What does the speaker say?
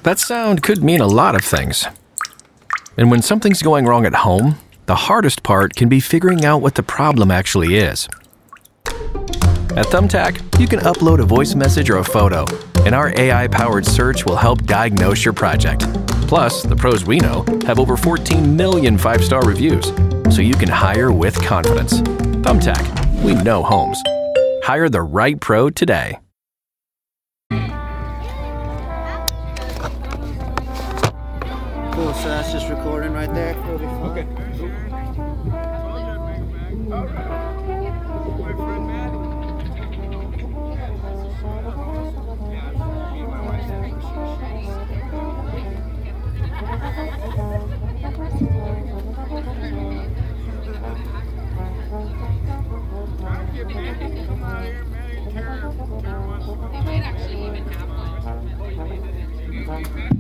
That sound could mean a lot of things. And when something's going wrong at home, the hardest part can be figuring out what the problem actually is. At Thumbtack, you can upload a voice message or a photo, and our AI-powered search will help diagnose your project. Plus, the pros we know have over 14 million 5-star reviews, so you can hire with confidence. Thumbtack, we know homes. Hire the right pro today. Cool, so that's just recording right there. Okay. All right. My friend Matt. Yeah, me and my wife said get Manny to come out here, Manny and Karen. They might actually even have one. Oh, you need it?